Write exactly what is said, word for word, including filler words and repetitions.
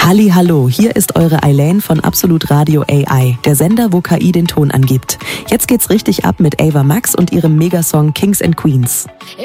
Halli, hallo, hier ist eure Eileen von Absolut Radio A I, der Sender, wo K I den Ton angibt. Jetzt geht's richtig ab mit Ava Max und ihrem Megasong Kings and Queens.